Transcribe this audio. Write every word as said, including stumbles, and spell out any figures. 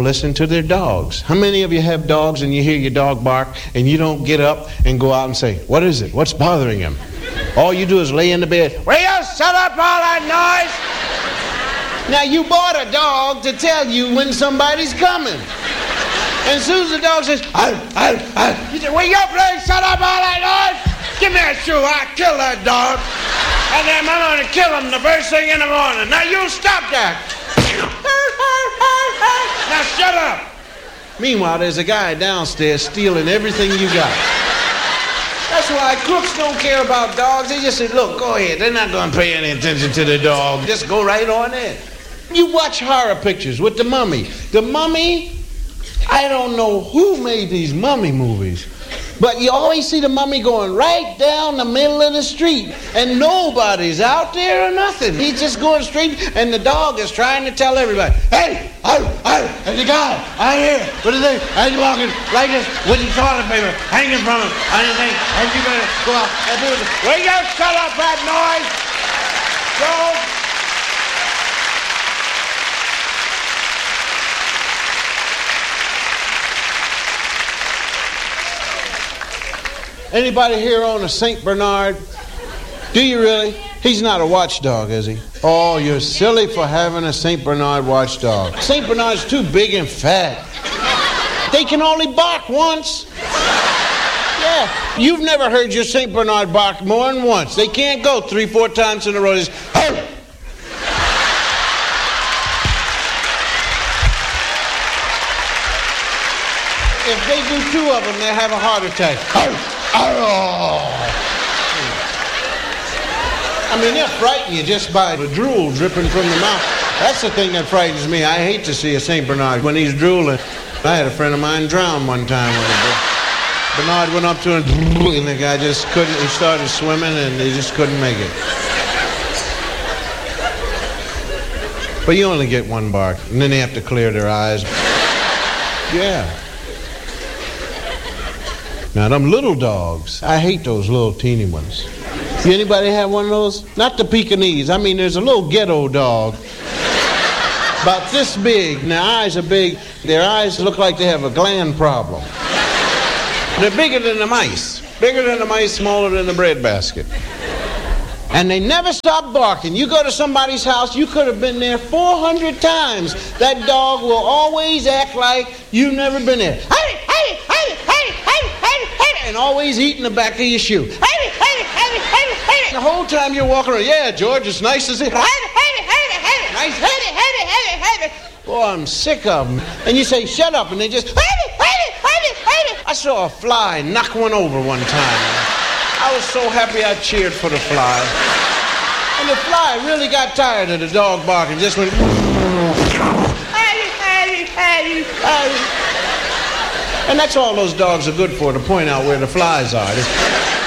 listen to their dogs. How many of you have dogs and you hear your dog bark and you don't get up and go out and say, what is it? What's bothering him? All you do is lay in the bed. Will you shut up all that noise? Now, you bought a dog to tell you when somebody's coming. And as soon as the dog says, I, I, I, you say, will you please shut up all that noise? Give me a shoe, I'll kill that dog. And then I'm going to kill him the first thing in the morning. Now, you stop that. Now, shut up. Meanwhile, there's a guy downstairs stealing everything you got. That's why crooks don't care about dogs. They just say, look, go ahead. They're not going to pay any attention to the dog. Just go right on in. You watch horror pictures with the Mummy. The Mummy, I don't know who made these mummy movies, but you always see the mummy going right down the middle of the street, and nobody's out there or nothing. He's just going straight, and the dog is trying to tell everybody, hey, I, I, there's a guy, I hear, what is it? I'm walking like this with the toilet paper hanging from him, and you think, and you better go out and do it. Will you shut up that noise? Go. Anybody here own a Saint Bernard? Do you really? He's not a watchdog, is he? Oh, you're silly for having a Saint Bernard watchdog. Saint Bernard's too big and fat. They can only bark once. Yeah. You've never heard your Saint Bernard bark more than once. They can't go three, four times in a row. Just, hey! If they do two of them, they'll have a heart attack. Oh. I mean, they'll frighten you just by the drool dripping from the mouth. That's the thing that frightens me. I hate to see a Saint Bernard when he's drooling. I had a friend of mine drown one time when a Bernard went up to him, and the guy just couldn't, he started swimming, and he just couldn't make it. But you only get one bark, and then they have to clear their eyes. Yeah. Now, them little dogs, I hate those little teeny ones. Anybody have one of those? Not the Pekingese. I mean, there's a little ghetto dog, about this big, and their eyes are big. Their eyes look like they have a gland problem. They're bigger than the mice. Bigger than the mice, smaller than the breadbasket. And they never stop barking. You go to somebody's house, you could have been there four hundred times. That dog will always act like you've never been there. Hey, hey, hey, hey, hey, hey, hey, and always eating the back of your shoe. Hey, hey, hey, hey, hey. The whole time you're walking around, yeah, George, it's nice to see. Hey, hey, hey, hey, hey. Nice. Hey, hey, hey, hey, hey. Boy, I'm sick of them. And you say, shut up, and they just, hey, hey, hey, hey, hey. I saw a fly knock one over one time. I was so happy I cheered for the fly. And the fly really got tired of the dog barking, just went, hey, hey, hey, hey. And that's all those dogs are good for, to point out where the flies are.